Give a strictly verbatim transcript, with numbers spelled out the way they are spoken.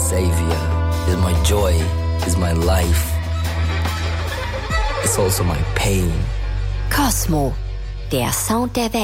savior, is my joy, is my life. It's also my pain. Cosmo, der Sound der Welt.